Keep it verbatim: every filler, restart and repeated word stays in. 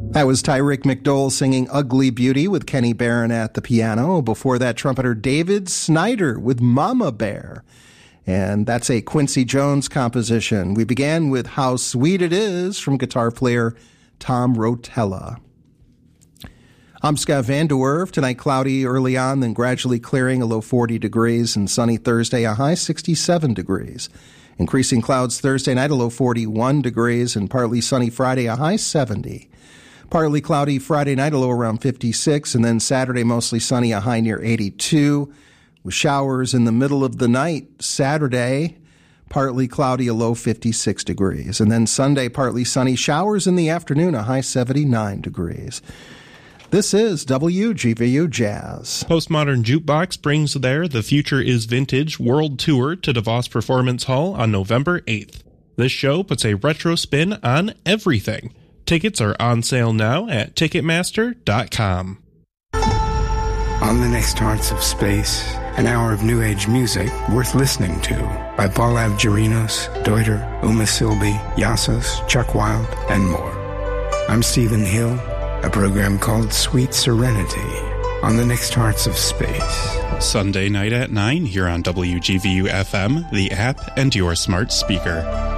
That was Tyrick McDowell singing Ugly Beauty with Kenny Barron at the piano. Before that, trumpeter David Snyder with Mama Bear. And that's a Quincy Jones composition. We began with How Sweet It Is from guitar player Tom Rotella. I'm Scott Van Der Werf. Tonight cloudy early on, then gradually clearing, a low forty degrees, and sunny Thursday, a high sixty-seven degrees. Increasing clouds Thursday night, a low forty-one degrees, and partly sunny Friday, a high seventy. Partly cloudy Friday night, a low around fifty-six, and then Saturday mostly sunny, a high near eighty-two, with showers in the middle of the night. Saturday, partly cloudy, a low fifty-six degrees, and then Sunday partly sunny, showers in the afternoon, a high seventy-nine degrees. This is W G V U Jazz. Postmodern Jukebox brings their The Future is Vintage World Tour to DeVos Performance Hall on November eighth. This show puts a retro spin on everything. Tickets are on sale now at Ticketmaster dot com. On the Next Hearts of Space, an hour of new age music worth listening to by Paul Avgerinos, Deuter, Uma Silby, Yasos, Chuck Wild, and more. I'm Stephen Hill, a program called Sweet Serenity on the Next Hearts of Space. Sunday night at nine here on W G V U F M, the app, and your smart speaker.